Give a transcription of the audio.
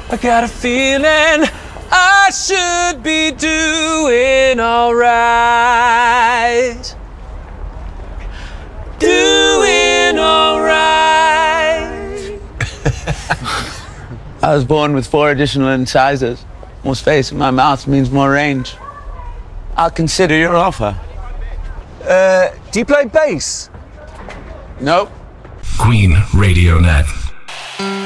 I got a feeling I should be doing alright. Doing alright. I was born with 4 additional incisors. More space in my mouth means more range. I'll consider your offer. Do you play bass? Nope. Queen Radio Net.